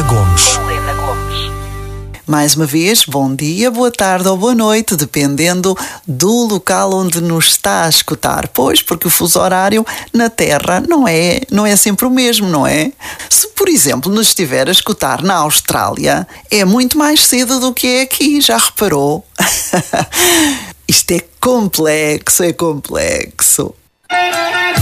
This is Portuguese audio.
Gomes. Mais uma vez, bom dia, boa tarde ou boa noite, dependendo do local onde nos está a escutar. Pois, porque o fuso horário na Terra não é sempre o mesmo, não é? Se, por exemplo, nos estiver a escutar na Austrália, é muito mais cedo do que é aqui, já reparou? Isto é complexo, é complexo.